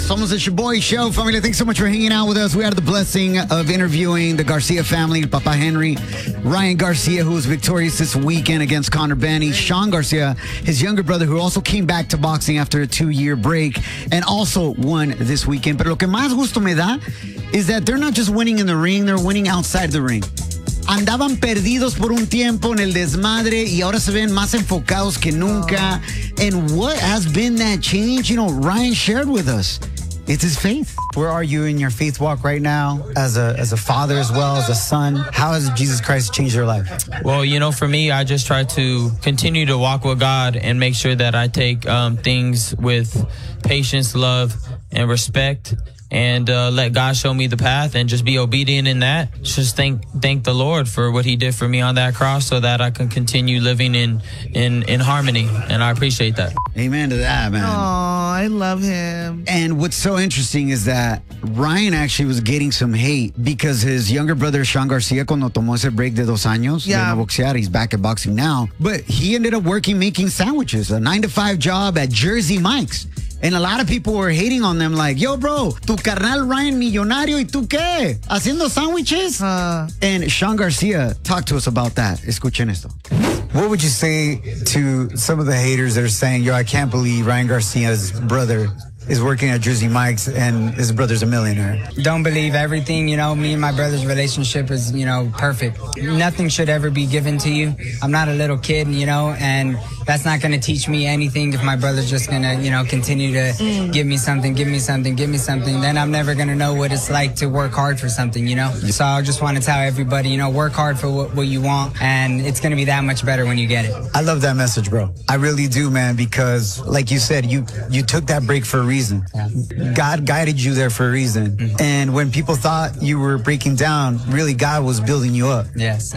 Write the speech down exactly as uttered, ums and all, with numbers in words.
Somos the Shoboy Show. Familia, thanks so much for hanging out with us. We had the blessing of interviewing the Garcia family, Papa Henry, Ryan Garcia, who was victorious this weekend against Conor Benny, Sean Garcia, his younger brother, who also came back to boxing after a two-year break and also won this weekend. Pero lo que más gusto me da is that they're not just winning in the ring, they're winning outside the ring. Andaban perdidos por un tiempo en el desmadre y ahora se ven más enfocados que nunca. And what has been that change? You know, Ryan shared with us. It's his faith. Where are you in your faith walk right now as a as a father as well as a son? How has Jesus Christ changed your life? Well, you know, for me, I just try to continue to walk with God and make sure that I take um, things with patience, love, and respect. And uh, let God show me the path and just be obedient in that. Just thank thank the Lord for what he did for me on that cross so that I can continue living in, in, in harmony. And I appreciate that. Amen to that, man. Oh, I love him. And what's so interesting is that Ryan actually was getting some hate because his younger brother, Sean Garcia, cuando tomó ese break de dos años, yeah. de no boxear, he's back at boxing now. But he ended up working, making sandwiches, a nine to five job at Jersey Mike's. And a lot of people were hating on them like, yo, bro, tu carnal Ryan millonario, ¿y tú qué? ¿Haciendo sándwiches? Uh, and Sean Garcia talked to us about that. Escuchen esto. What would you say to some of the haters that are saying, yo, I can't believe Ryan Garcia's brother is working at Jersey Mike's and his brother's a millionaire? Don't believe everything. You know, me and my brother's relationship is, you know, perfect. Nothing should ever be given to you. I'm not a little kid, you know, and that's not going to teach me anything if my brother's just going to, you know, continue to mm. give me something, give me something, give me something. Then I'm never going to know what it's like to work hard for something, you know? So I just want to tell everybody, you know, work hard for what, what you want, and it's going to be that much better when you get it. I love that message, bro. I really do, man, because like you said, you, you took that break for a reason. Yeah. God guided you there for a reason. Mm-hmm. And when people thought you were breaking down, really God was building you up. Yes.